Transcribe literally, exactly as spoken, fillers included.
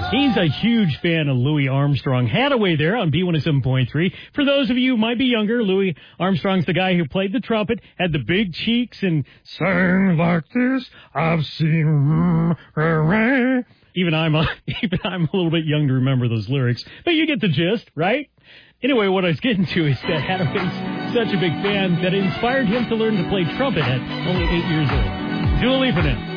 He's a huge fan of Louis Armstrong. Hadaway there on B one oh seven point three. For those of you who might be younger, Louis Armstrong's the guy who played the trumpet, had the big cheeks, and sang like this. I've seen... Even I'm a, even I'm a little bit young to remember those lyrics. But you get the gist, right? Anyway, what I was getting to is that Hadaway's such a big fan that it inspired him to learn to play trumpet at only eight years old. Dua Lipa now.